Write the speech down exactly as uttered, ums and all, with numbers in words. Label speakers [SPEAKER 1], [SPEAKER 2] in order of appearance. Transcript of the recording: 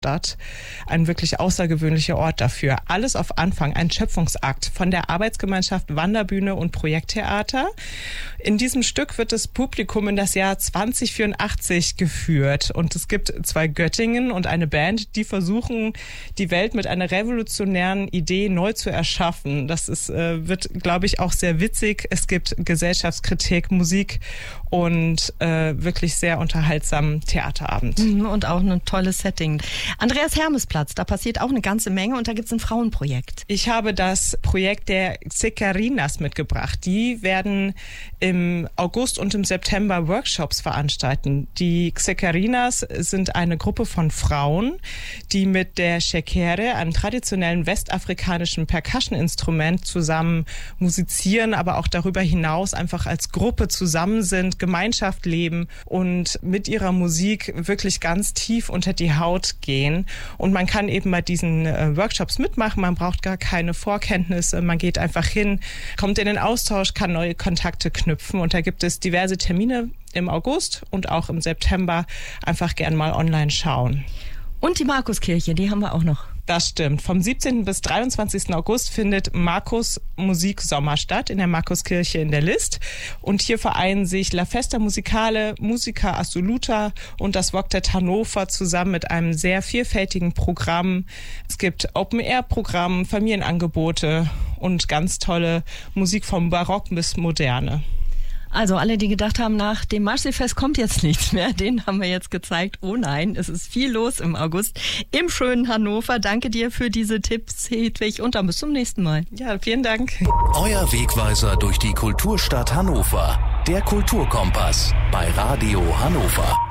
[SPEAKER 1] Stadt. Ein wirklich außergewöhnlicher Ort dafür. Alles auf Anfang, ein Schöpfungsakt von der Arbeitsgemeinschaft Wanderbühne und Projekttheater. In diesem Stück wird das Publikum in das Jahr zwanzig vierundachtzig geführt. Und es gibt zwei Göttingen und eine Band, die versuchen, die Welt mit einer revolutionären Idee neu zu erschaffen. Das ist, äh, wird, glaube ich, auch sehr witzig. Es gibt Gesellschaftskritik, Musik und äh, wirklich sehr unterhaltsamen Theaterabend.
[SPEAKER 2] Und auch ein tolles Setting. Andreas Hermesplatz, da passiert auch eine ganze Menge und da gibt es ein Frauenprojekt.
[SPEAKER 1] Ich habe das Projekt der Xekerinas mitgebracht. Die werden im August und im September Workshops veranstalten. Die Xekerinas sind eine Gruppe von Frauen, die mit der Shekere, einem traditionellen westafrikanischen Percussion-Instrument, zusammen musizieren, aber auch darüber hinaus einfach als Gruppe zusammen sind, Gemeinschaft leben und mit ihrer Musik wirklich ganz tief unter die Haut gehen. Und man kann eben bei diesen äh, Workshops mitmachen, man braucht gar keine Vorkenntnisse, man geht einfach hin, kommt in den Austausch, kann neue Kontakte knüpfen und da gibt es diverse Termine im August und auch im September. Einfach gern mal online schauen.
[SPEAKER 2] Und die Markuskirche, die haben wir auch noch.
[SPEAKER 1] Das stimmt. Vom siebzehnten bis dreiundzwanzigsten August findet Markus Musiksommer statt in der Markuskirche in der List. Und hier vereinen sich La Festa Musicale, Musica Assoluta und das Woktet Hannover zusammen mit einem sehr vielfältigen Programm. Es gibt Open-Air-Programm, Familienangebote und ganz tolle Musik vom Barock bis Moderne.
[SPEAKER 2] Also alle, die gedacht haben, nach dem Marschseefest kommt jetzt nichts mehr, denen haben wir jetzt gezeigt, oh nein, es ist viel los im August im schönen Hannover. Danke dir für diese Tipps, Hedwig, und dann bis zum nächsten Mal.
[SPEAKER 1] Ja, vielen Dank.
[SPEAKER 3] Euer Wegweiser durch die Kulturstadt Hannover. Der Kulturkompass bei Radio Hannover.